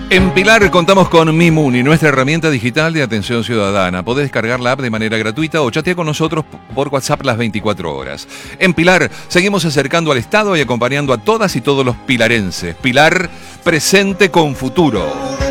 En Pilar contamos con Mimuni, nuestra herramienta digital de atención ciudadana. Podés descargar la app de manera gratuita o chatear con nosotros por WhatsApp las 24 horas. En Pilar seguimos acercando al Estado y acompañando a todas y todos los pilarenses. Pilar, presente con futuro.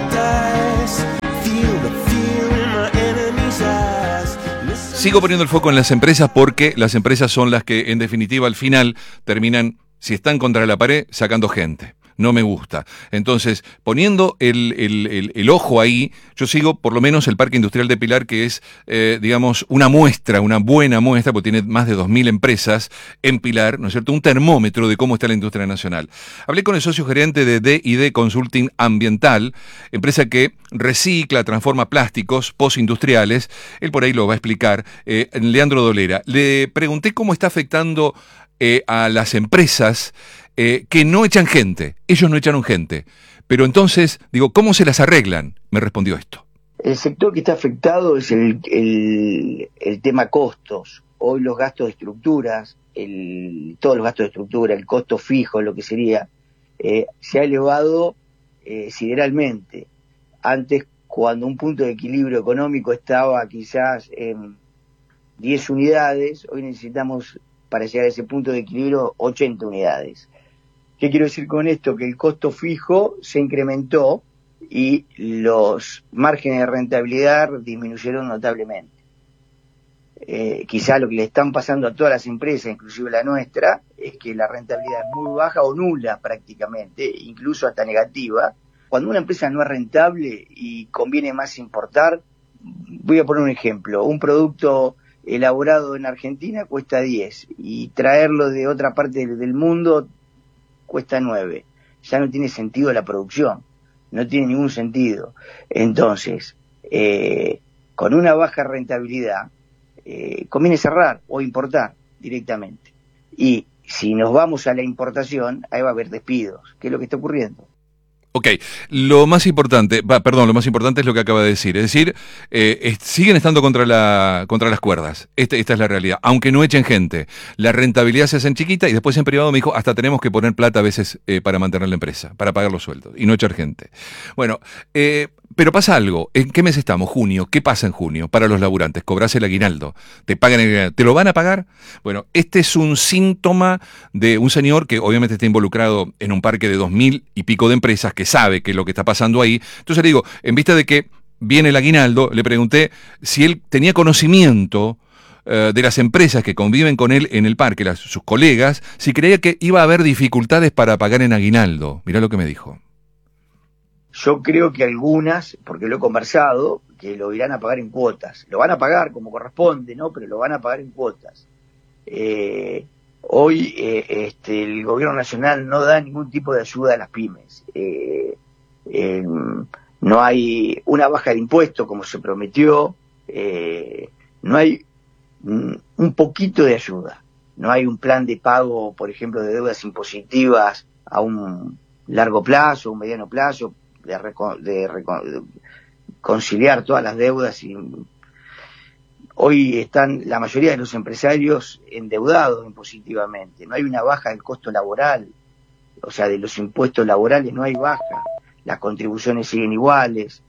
Sigo poniendo el foco en las empresas porque las empresas son las que, en definitiva, al final terminan, si están contra la pared, sacando gente. No me gusta. Entonces, poniendo el ojo ahí, yo sigo por lo menos el Parque Industrial de Pilar, que es, digamos, una muestra, una buena muestra, porque tiene más de 2.000 empresas en Pilar, ¿no es cierto? Un termómetro de cómo está la industria nacional. Hablé con el socio gerente de D&D Consulting Ambiental, empresa que recicla, transforma plásticos postindustriales. Él por ahí lo va a explicar, Leandro Dolera. Le pregunté cómo está afectando a las empresas que no echan gente. Ellos no echaron gente. Pero entonces, digo, ¿cómo se las arreglan? Me respondió esto. El sector que está afectado es el tema costos. Hoy los gastos de estructuras, todos los gastos de estructura, el costo fijo, lo que sería, se ha elevado sideralmente. Antes, cuando un punto de equilibrio económico estaba quizás en 10 unidades, hoy necesitamos, para llegar a ese punto de equilibrio, 80 unidades. ¿Qué quiero decir con esto? Que el costo fijo se incrementó y los márgenes de rentabilidad disminuyeron notablemente. Quizá lo que le están pasando a todas las empresas, inclusive la nuestra, es que la rentabilidad es muy baja o nula prácticamente, incluso hasta negativa. Cuando una empresa no es rentable y conviene más importar, voy a poner un ejemplo, un producto elaborado en Argentina cuesta 10 y traerlo de otra parte del mundo cuesta 9. Ya no tiene sentido la producción, no tiene ningún sentido. Entonces, con una baja rentabilidad, conviene cerrar o importar directamente. Y si nos vamos a la importación, ahí va a haber despidos, que es lo que está ocurriendo. Ok, lo más importante es lo que acaba de decir. Es decir, siguen estando contra las cuerdas. Esta es la realidad. Aunque no echen gente, la rentabilidad se hace chiquita y después en privado me dijo, hasta tenemos que poner plata a veces para mantener la empresa, para pagar los sueldos y no echar gente. Bueno, pero pasa algo. ¿En qué mes estamos? Junio. ¿Qué pasa en junio para los laburantes? Cobrás el aguinaldo. Te pagan el aguinaldo. ¿Te lo van a pagar? Bueno, este es un síntoma de un señor que obviamente está involucrado en un parque de 2.000 y pico de empresas, que sabe qué es lo que está pasando ahí. Entonces le digo, en vista de que viene el aguinaldo, le pregunté si él tenía conocimiento de las empresas que conviven con él en el parque, sus colegas, si creía que iba a haber dificultades para pagar en aguinaldo. Mirá lo que me dijo. Yo creo que algunas, porque lo he conversado, que lo irán a pagar en cuotas. Lo van a pagar como corresponde, ¿no? Pero lo van a pagar en cuotas. Hoy el gobierno nacional no da ningún tipo de ayuda a las pymes. No hay una baja de impuestos como se prometió. No hay un poquito de ayuda. No hay un plan de pago, por ejemplo, de deudas impositivas a un largo plazo, un mediano plazo, de conciliar todas las deudas. Hoy están la mayoría de los empresarios endeudados impositivamente. No hay una baja del costo laboral, o sea, de los impuestos laborales no hay baja. Las contribuciones siguen iguales,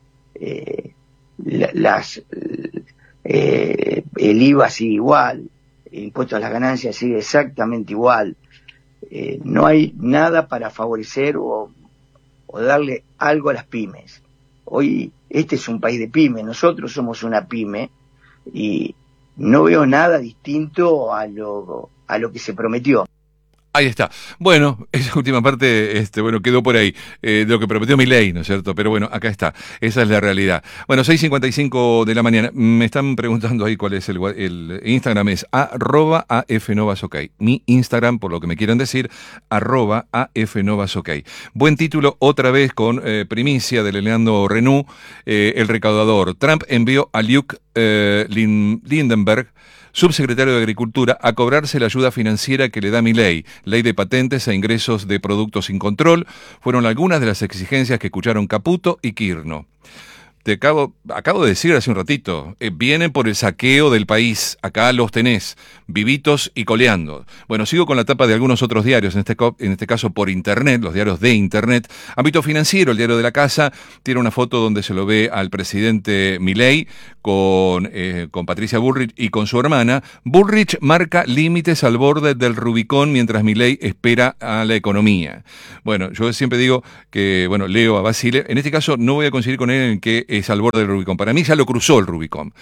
el IVA sigue igual, el impuesto a las ganancias sigue exactamente igual. No hay nada para favorecer o darle algo a las pymes. Hoy este es un país de pymes, nosotros somos una pyme y no veo nada distinto a lo que se prometió. Ahí está. Bueno, esa última parte, quedó por ahí, de lo que prometió Milei, ¿no es cierto? Pero bueno, acá está. Esa es la realidad. Bueno, 6:55 de la mañana. Me están preguntando ahí cuál es el Instagram, es @afnovasok. Mi Instagram, por lo que me quieran decir, @afnovasok. Buen título, otra vez con primicia de Leandro Renú, el recaudador. Trump envió a Luke Lindenberg, subsecretario de Agricultura, a cobrarse la ayuda financiera que le da Milei. Ley de patentes e ingresos de productos sin control fueron algunas de las exigencias que escucharon Caputo y Kirchner. Acabo de decir hace un ratito, vienen por el saqueo del país, acá los tenés, vivitos y coleando. Bueno, sigo con la tapa de algunos otros diarios, en este caso por internet, los diarios de internet. Ámbito Financiero, el diario de la casa, tiene una foto donde se lo ve al presidente Milei con Patricia Bullrich y con su hermana. Bullrich marca límites al borde del Rubicón mientras Milei espera a la economía. Bueno, yo siempre digo que, bueno, leo a Basile, en este caso no voy a coincidir con él en que es al borde del Rubicón. Para mí ya lo cruzó el Rubicón.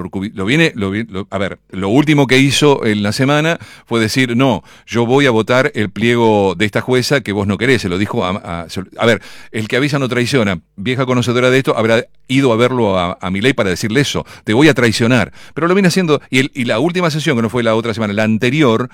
Lo último que hizo en la semana fue decir, no, yo voy a votar el pliego de esta jueza que vos no querés. Se lo dijo a ver, el que avisa no traiciona. Vieja conocedora de esto, habrá ido a verlo a Milei para decirle eso, te voy a traicionar. Pero lo viene haciendo, y la última sesión, que no fue la otra semana, la anterior,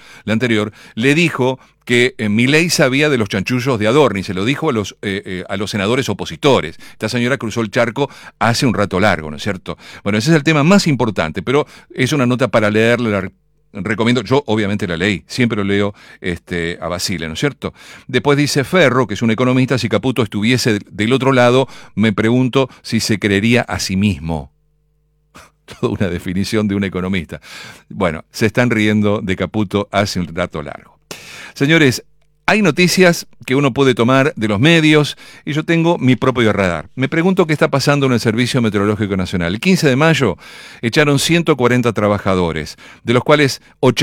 le dijo que Milei sabía de los chanchullos de Adorni, se lo dijo a los senadores opositores. Esta señora cruzó el charco hace un rato largo, ¿no es cierto? Bueno, ese es el tema más importante, pero es una nota para leerla, la recomiendo. Yo obviamente la leí, siempre lo leo a Basile, ¿no es cierto? Después dice Ferro, que es un economista, si Caputo estuviese del otro lado, me pregunto si se creería a sí mismo. Toda una definición de un economista. Bueno, se están riendo de Caputo hace un rato largo. Señores, hay noticias que uno puede tomar de los medios y yo tengo mi propio radar. Me pregunto qué está pasando en el Servicio Meteorológico Nacional. El 15 de mayo echaron 140 trabajadores, de los cuales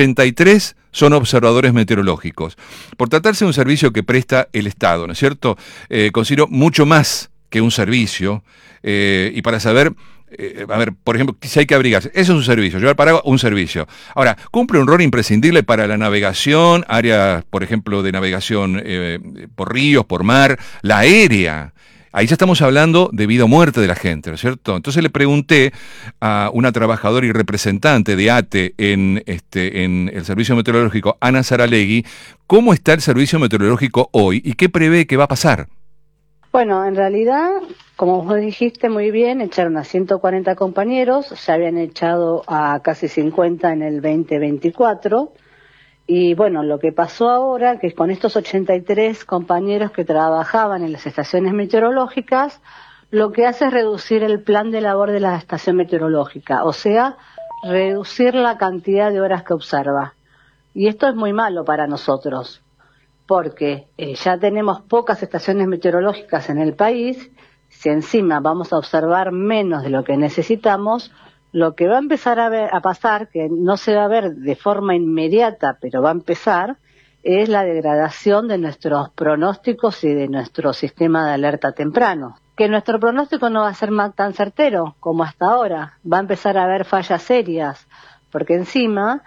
83 son observadores meteorológicos. Por tratarse de un servicio que presta el Estado, ¿no es cierto? Considero mucho más que un servicio y para saber... a ver, por ejemplo, si hay que abrigarse, eso es un servicio, llevar paraguas, un servicio. Ahora, cumple un rol imprescindible para la navegación, áreas, por ejemplo, de navegación por ríos, por mar, la aérea. Ahí ya estamos hablando de vida o muerte de la gente, ¿no es cierto? Entonces le pregunté a una trabajadora y representante de ATE en el Servicio Meteorológico, Ana Saralegui, ¿cómo está el Servicio Meteorológico hoy y qué prevé que va a pasar? Bueno, en realidad, como vos dijiste muy bien, echaron a 140 compañeros, ya habían echado a casi 50 en el 2024, y bueno, lo que pasó ahora, que con estos 83 compañeros que trabajaban en las estaciones meteorológicas, lo que hace es reducir el plan de labor de la estación meteorológica, o sea, reducir la cantidad de horas que observa. Y esto es muy malo para nosotros, porque ya tenemos pocas estaciones meteorológicas en el país. Si encima vamos a observar menos de lo que necesitamos, lo que va a empezar a pasar, que no se va a ver de forma inmediata, pero va a empezar, es la degradación de nuestros pronósticos y de nuestro sistema de alerta temprano. Que nuestro pronóstico no va a ser tan certero como hasta ahora, va a empezar a haber fallas serias, porque encima...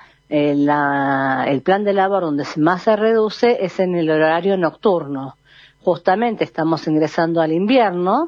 el plan de labor donde más se reduce es en el horario nocturno. Justamente estamos ingresando al invierno,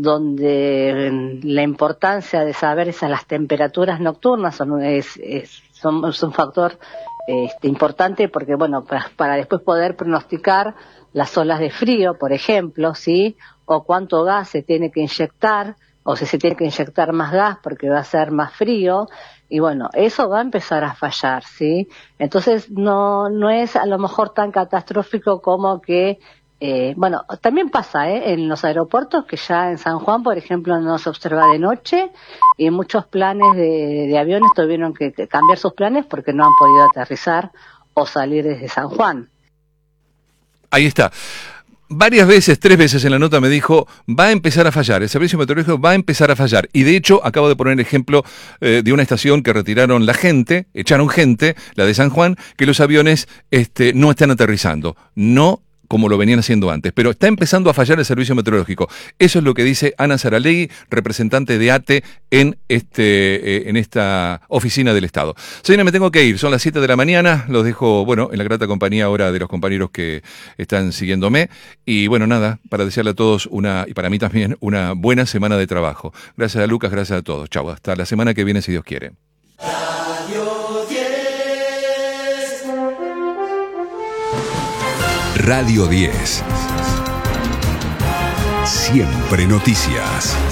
donde la importancia de saber las temperaturas nocturnas es un factor importante, porque bueno, para después poder pronosticar las olas de frío, por ejemplo, ¿sí? O cuánto gas se tiene que inyectar, o si se tiene que inyectar más gas porque va a ser más frío. Y bueno, eso va a empezar a fallar, ¿sí? Entonces no es a lo mejor tan catastrófico como que, bueno, también pasa, en los aeropuertos, que ya en San Juan, por ejemplo, no se observa de noche, y muchos planes de aviones tuvieron que cambiar sus planes porque no han podido aterrizar o salir desde San Juan. Ahí está. Varias veces, 3 veces en la nota me dijo, va a empezar a fallar, el servicio meteorológico va a empezar a fallar. Y de hecho, acabo de poner el ejemplo de una estación que retiraron echaron gente, la de San Juan, que los aviones no están aterrizando. No como lo venían haciendo antes, pero está empezando a fallar el servicio meteorológico. Eso es lo que dice Ana Saralegui, representante de ATE en esta oficina del Estado. Señora, me tengo que ir, son las 7 de la mañana, los dejo, bueno, en la grata compañía ahora de los compañeros que están siguiéndome, y bueno, nada, para desearle a todos y para mí también, una buena semana de trabajo. Gracias a Lucas, gracias a todos. Chau, hasta la semana que viene, si Dios quiere. Radio 10. Siempre noticias.